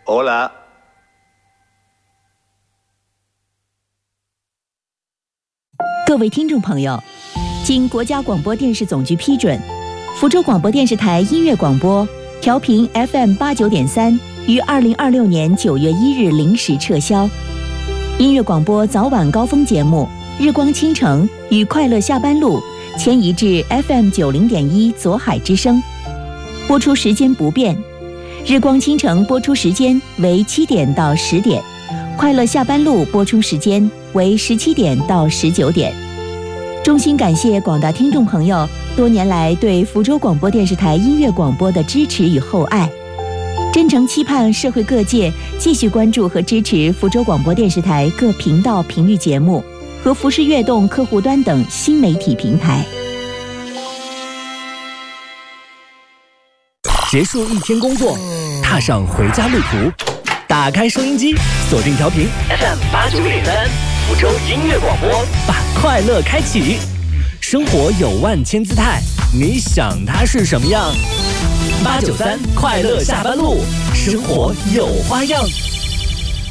Hola。 各位听众朋友，经国家广播电视总局批准，福州广播电视台音乐广播调频 FM89.3于2026年9月1日零时撤销。音乐广播早晚高峰节目《日光倾城》与《快乐下班路》迁移至 FM90.1左海之声，播出时间不变。日光倾城播出时间为7点到10点，快乐下班路播出时间为17点到19点。衷心感谢广大听众朋友多年来对福州广播电视台音乐广播的支持与厚爱，真诚期盼社会各界继续关注和支持福州广播电视台各频道频率节目和福视悦动客户端等新媒体平台。 结束一天工作，踏上回家路途，打开收音机，锁定调频 FM89.3，福州音乐广播，把快乐开启。生活有万千姿态，你想它是什么样？893快乐下班路，生活有花样。